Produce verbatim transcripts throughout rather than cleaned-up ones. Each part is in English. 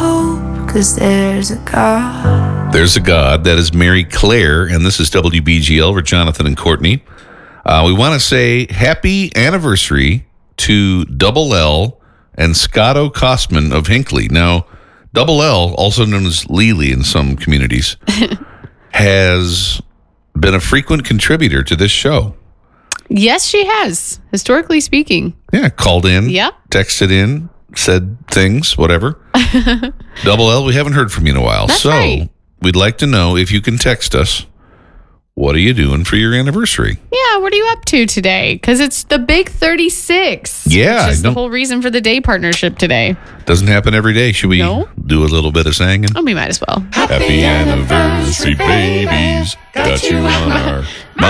hope, 'cause there's a God. There's a God. That is Mary Claire, and this is W B G L. We're Jonathan and Courtney. Uh, we want to say happy anniversary to Double L and Scotto Kostman of Hinckley. Now, Double L, also known as Lily in some communities, has been a frequent contributor to this show. Yes, she has, historically speaking. Yeah, called in, yeah. texted in, said things, whatever. Double L, we haven't heard from you in a while. That's so right. We'd like to know if you can text us, what are you doing for your anniversary? Yeah, what are you up to today? Because it's the big thirty-six. Yeah. Which is the whole reason for the day partnership today. Doesn't happen every day. Should we No. do a little bit of singing? Oh, we might as well. Happy anniversary, babies. Got you on our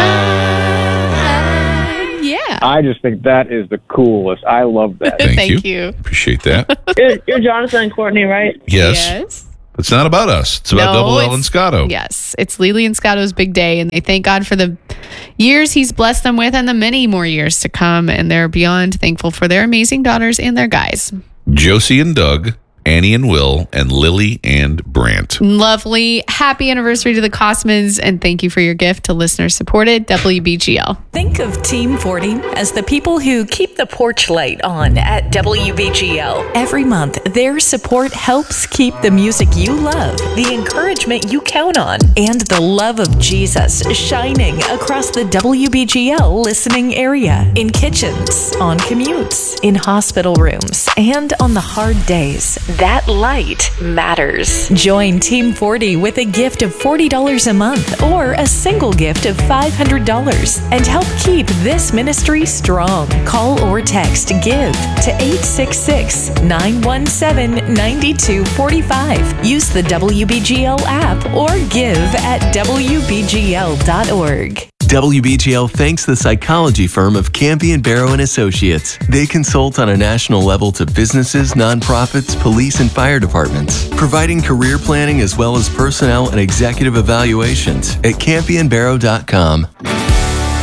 mind. Yeah. I just think that is the coolest. I love that. Thank, Thank you. you. Appreciate that. You're, you're Jonathan and Courtney, right? Yes. Yes. It's not about us. It's about No, Double L it's- and Scotto. Yes. It's Lily and Scotto's big day, and they thank God for the years he's blessed them with and the many more years to come. And they're beyond thankful for their amazing daughters and their guys. Josie and Doug, Annie and Will, and Lily and Brant. Lovely. Happy anniversary to the Cosmans, and thank you for your gift to listener-supported W B G L. Think of Team forty as the people who keep the porch light on at W B G L. Every month, their support helps keep the music you love, the encouragement you count on, and the love of Jesus shining across the W B G L listening area, in kitchens, on commutes, in hospital rooms, and on the hard days. That light matters. Join Team forty with a gift of forty dollars a month or a single gift of five hundred dollars and help keep this ministry strong. Call or text GIVE to eight six six, nine one seven, nine two four five. Use the W B G L app or give at W B G L dot org. W B G L thanks the psychology firm of Campion Barrow and Associates. They consult on a national level to businesses, nonprofits, police, and fire departments, providing career planning as well as personnel and executive evaluations at Campion Barrow dot com.